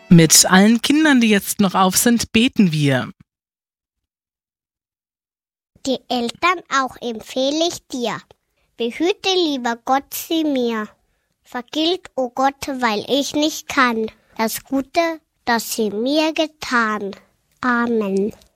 Mit allen Kindern, die jetzt noch auf sind, beten wir. Die Eltern auch empfehle ich dir. Behüte, lieber Gott, sie mir. Vergilt, o Gott, weil ich nicht kann, das Gute, das sie mir getan. Amen.